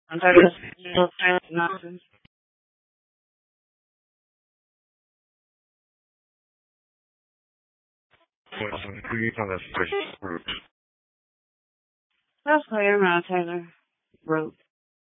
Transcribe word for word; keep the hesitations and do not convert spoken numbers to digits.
I'm tired of this little nonsense. Please on this route. That's clear, Taylor. Road.